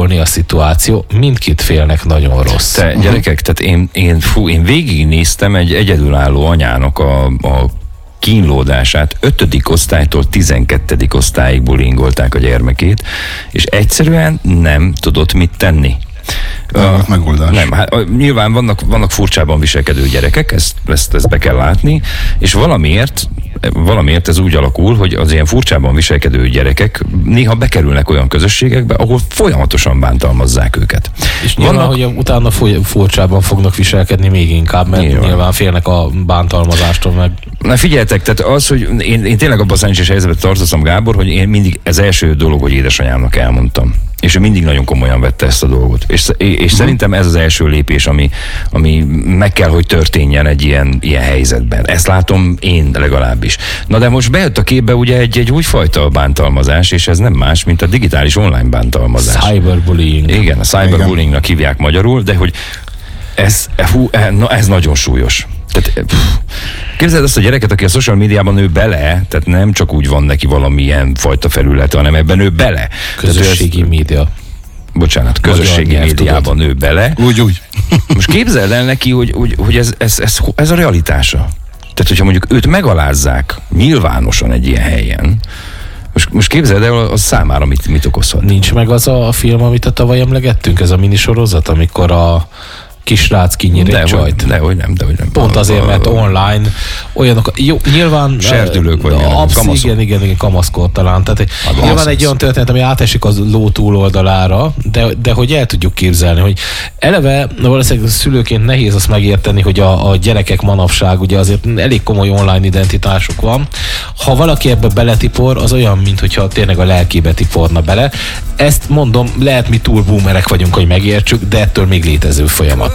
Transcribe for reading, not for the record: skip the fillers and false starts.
alakulni a szituáció, mindkét félnek nagyon rossz. Te gyerekek, tehát én végignéztem egy egyedülálló anyának a kínlódását. 5. osztálytól 12. osztályig bullyingolták a gyermekét, és egyszerűen nem tudott mit tenni. Megoldás. Nem, hát nyilván vannak furcsában viselkedő gyerekek, ezt be kell látni, és valamiért ez úgy alakul, hogy az ilyen furcsában viselkedő gyerekek néha bekerülnek olyan közösségekbe, ahol folyamatosan bántalmazzák őket. És nyilván, hogy utána furcsában fognak viselkedni még inkább, mert nyilván félnek a bántalmazástól meg. Na figyeljetek, tehát az, hogy én tényleg abban a szerencsés helyzetben tartoztam, Gábor, hogy én mindig ez első dolog, hogy édesanyámnak elmondtam. És ő mindig nagyon komolyan vette ezt a dolgot. És szerintem ez az első lépés, ami meg kell, hogy történjen egy ilyen helyzetben. Ezt látom én legalábbis. Na de most bejött a képbe ugye egy újfajta bántalmazás, és ez nem más, mint a digitális online bántalmazás. Cyberbullying. Igen, a cyberbullyingnak hívják magyarul, de hogy ez nagyon súlyos. Tehát, képzeld azt a gyereket, aki a social médiában nő bele, tehát nem csak úgy van neki valamilyen fajta felülete, hanem ebben nő bele. Közösségi média. Bocsánat, közösségi médiában nő bele. Úgy. Most képzeld el neki, hogy ez a realitása. Tehát, hogyha mondjuk őt megalázzák nyilvánosan egy ilyen helyen, most képzeld el, az számára mit okozhat. Nincs meg az a film, amit a tavaly emlegettünk, ez a minisorozat, amikor a kisrác kinyír egy csajt. Dehogy nem. Pont azért, mert online olyanok, jó, nyilván serdülők vagy igen, kamaszkor talán. Tehát nyilván egy olyan történet, ami átesik az ló túloldalára, de hogy el tudjuk képzelni, hogy eleve valószínűleg szülőként nehéz azt megérteni, hogy a gyerekek manapság ugye azért elég komoly online identitásuk van. Ha valaki ebbe beletipor, az olyan, mintha tényleg a lelkébe tiporna bele. Ezt mondom, lehet mi túl boomerek vagyunk, hogy megértsük, de ettől még létező folyamat.